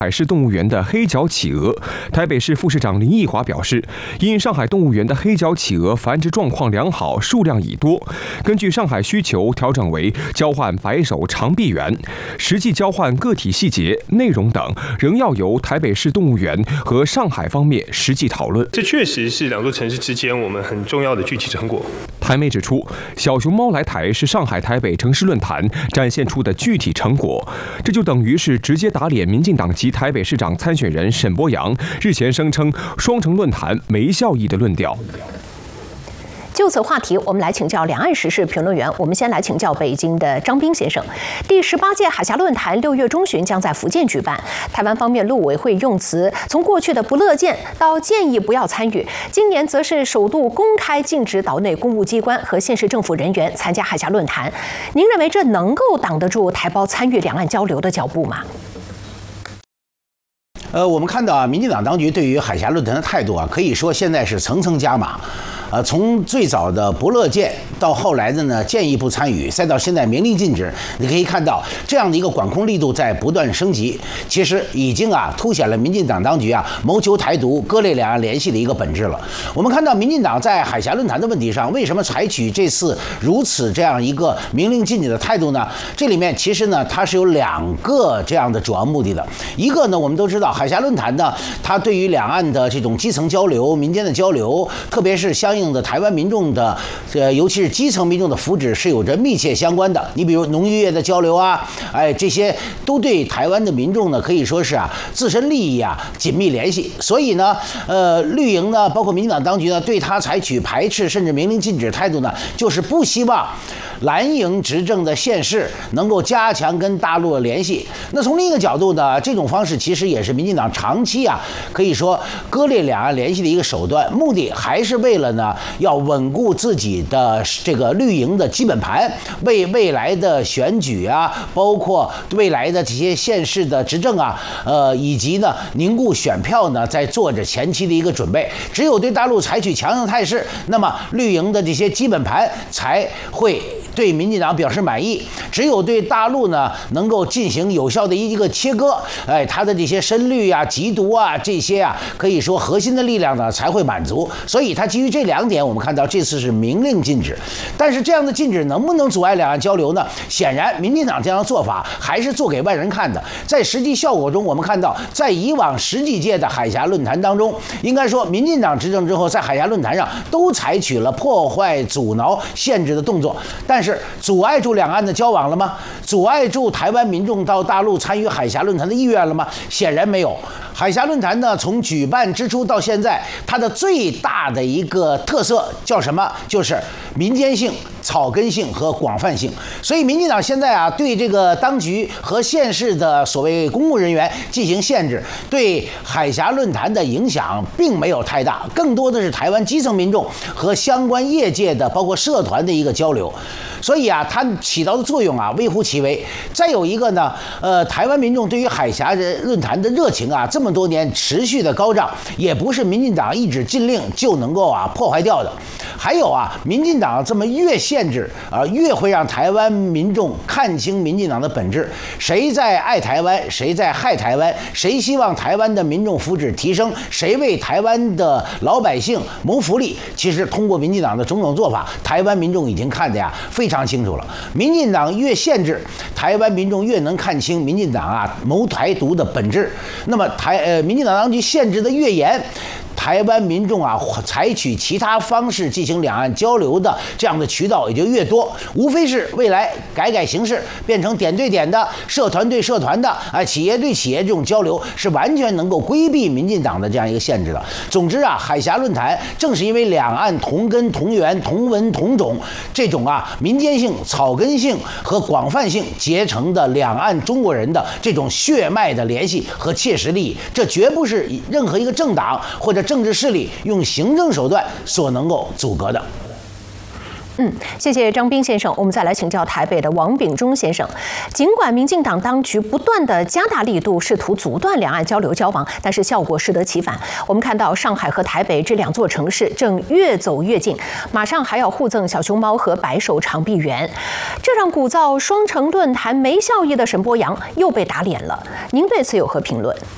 海市动物园的黑脚企鹅，台北市副市长林奕华表示，因上海动物园的黑脚企鹅繁殖状况良好，数量已多，根据上海需求调整为交换白手长臂猿，实际交换个体细节、内容等仍要由台北市动物园和上海方面实际讨论。 这确实是两座城市之间我们很重要的具体成果。 台媒指出，小熊猫来台是上海台北城市论坛展现出的具体成果，这就等于是直接打脸民进党籍台北市长参选人沈伯洋日前声称双城论坛没效益的论调。 就此话题，我们来请教两岸时事评论员。我们先来请教北京的张斌先生。第18届海峡论坛6月中旬将在福建举办，台湾方面陆委会用词从过去的不乐见到建议不要参与，今年则是首度公开禁止岛内公务机关和县市政府人员参加海峡论坛。您认为这能够挡得住台胞参与两岸交流的脚步吗？ 我们看到啊，民进党当局对于海峡论坛的态度啊，可以说现在是层层加码。从最早的不乐见到后来的呢建议不参与，再到现在明令禁止，你可以看到这样的一个管控力度在不断升级。其实已经凸显了民进党当局谋求台独、割裂两岸联系的一个本质了。我们看到民进党在海峡论坛的问题上，为什么采取这次如此这样一个明令禁止的态度呢？这里面其实呢它是有2个这样的主要目的的。一个呢，我们都知道海峡论坛呢，它对于两岸的这种基层交流、民间的交流，特别是相应的台湾民众的尤其是基层民众的福祉是有着密切相关的。你比如农渔业的交流这些都对台湾的民众呢可以说是自身利益紧密联系。所以呢，绿营呢，包括民进党当局呢，对他采取排斥甚至明令禁止态度呢，就是不希望蓝营执政的县市能够加强跟大陆的联系。那从另一个角度呢，这种方式其实也是民进党长期可以说割裂两岸联系的一个手段，目的还是为了呢要稳固自己的这个绿营的基本盘，为未来的选举包括未来的这些县市的执政以及呢凝固选票呢，在做着前期的一个准备。只有对大陆采取强硬态势，那么绿营的这些基本盘才会对民进党表示满意。只有对大陆呢能够进行有效的一个切割，他的这些深绿极独这些可以说核心的力量呢才会满足。所以他基于这2点，我们看到这次是明令禁止。但是这样的禁止能不能阻碍两岸交流呢？显然民进党这样的做法还是做给外人看的。在实际效果中，我们看到在以往10几届的海峡论坛当中，应该说民进党执政之后，在海峡论坛上都采取了破坏、阻挠、限制的动作。但是阻碍住两岸的交往了吗？阻碍住台湾民众到大陆参与海峡论坛的意愿了吗？显然没有。海峡论坛呢，从举办之初到现在，它的最大的一个特色叫什么？就是民间性、草根性和广泛性。所以民进党现在对这个当局和县市的所谓公务人员进行限制，对海峡论坛的影响并没有太大，更多的是台湾基层民众和相关业界的包括社团的一个交流。所以它起到的作用微乎其微。再有一个呢，台湾民众对于海峡论坛的热情这么多年持续的高涨，也不是民进党一纸禁令就能够破坏掉的。还有民进党这么越限制越会让台湾民众看清民进党的本质，谁在爱台湾，谁在害台湾，谁希望台湾的民众福祉提升，谁为台湾的老百姓谋福利。其实通过民进党的种种做法，台湾民众已经看得非常清楚了。民进党越限制，台湾民众越能看清民进党谋台独的本质。那么民进党当局限制的越严，台湾民众采取其他方式进行两岸交流的这样的渠道也就越多，无非是未来改形式，变成点对点的、社团对社团的、企业对企业这种交流，是完全能够规避民进党的这样一个限制的。总之海峡论坛正是因为两岸同根同源、同文同种这种民间性、草根性和广泛性结成的两岸中国人的这种血脉的联系和切实利益，这绝不是任何一个政党或者政治势力用行政手段所能够阻隔的。 谢谢张斌先生。我们再来请教台北的王炳忠先生。尽管民进党当局不断的加大力度，试图阻断两岸交流交往，但是效果适得其反。我们看到上海和台北这2座城市正越走越近，马上还要互赠小熊猫和白手长臂猿，这让鼓噪双城论坛没效益的沈伯洋又被打脸了。您对此有何评论？